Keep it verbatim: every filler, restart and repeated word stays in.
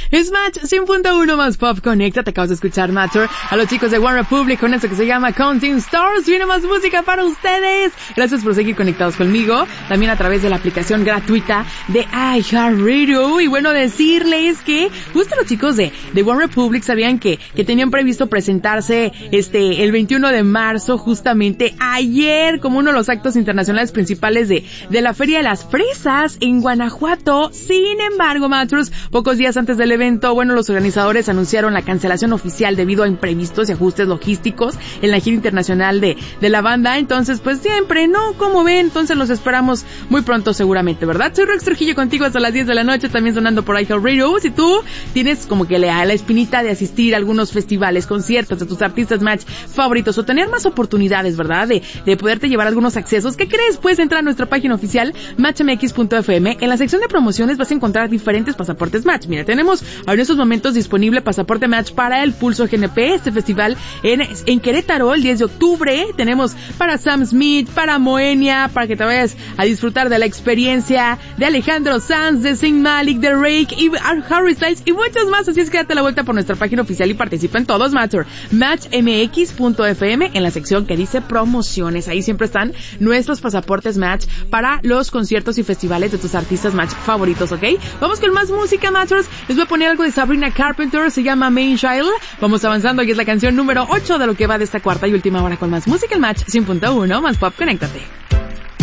Es Match cien punto uno más Pop. Conéctate, acabas de escuchar Matter a los chicos de One Republic con esto que se llama Counting Stars. Viene más música para ustedes. Gracias por seguir conectados conmigo, también a través de la aplicación gratuita de iHeartRadio. Y bueno, decirles que justo los chicos de, de One Republic sabían que, que tenían previsto presentarse este el veintiuno de marzo, justamente ayer, como uno de los actos internacionales principales de, de la Feria de las Fresas en Guanajuato. Sin embargo, Matters, pocos días antes del evento, bueno, los organizadores anunciaron la cancelación oficial debido a imprevistos y ajustes logísticos en la gira internacional de, de la banda. Entonces, pues siempre, ¿no? Como ven, entonces los esperamos muy pronto seguramente, ¿verdad? Soy Rex Trujillo contigo hasta las diez de la noche, también sonando por iHeartRadio. Si tú tienes como que la, la espinita de asistir a algunos festivales, conciertos de tus artistas Match favoritos o tener más oportunidades, ¿verdad? De, de poderte llevar algunos accesos, ¿qué crees? Puedes entrar a nuestra página oficial match m x punto f m. En la sección de promociones vas a encontrar diferentes pasaportes Match. Mira, tenemos en estos momentos disponible pasaporte Match para el Pulso G N P, este festival en, en Querétaro el diez de octubre. Tenemos para Sam Smith, para Moenia, para que te vayas a disfrutar de la experiencia de Alejandro Sanz, de Saint Malik, de Rake y Harry Styles y muchos más. Así es que date la vuelta por nuestra página oficial y participa en todos Matter. match m x punto f m en la sección que dice promociones. Ahí siempre están nuestros pasaportes Match para los conciertos y festivales de tus artistas Match favoritos, ¿ok? Vamos con más música, Matters. Les voy a poner algo de Sabrina Carpenter, se llama Main Child. Vamos avanzando y es la canción número ocho de lo que va de esta cuarta y última hora con más música en Match cien punto uno más Pop. Conéctate.